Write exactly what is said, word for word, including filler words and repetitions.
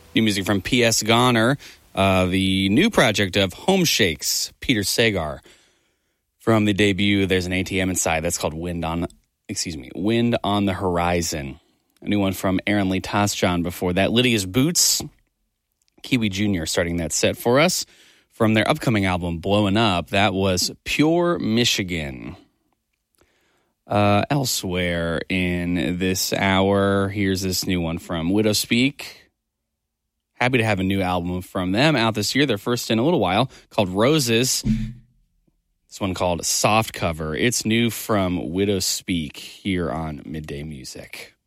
New music from P S. Goner, uh, the new project of Home Shakes, Peter Sagar. From the debut, there's an A T M inside that's called Wind on, excuse me, Wind on the Horizon. A new one from Aaron Lee Tasjan before that. Lydia's Boots, Kiwi Junior starting that set for us. From their upcoming album, Blowing Up, that was Pure Michigan. Uh, elsewhere in this hour, here's this new one from Widow Speak. Happy to have a new album from them out this year, their first in a little while, called Roses. This one called Soft Cover. It's new from Widow Speak here on Midday Music.